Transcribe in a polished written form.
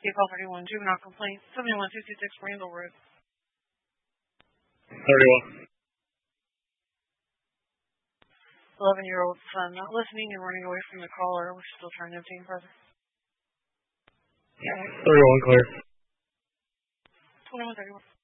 call 31, juvenile complaint, 71226 Randall Road. 31. 11-year-old son not listening and running away from the caller. We're still trying to obtain further. 31 clear. 2131.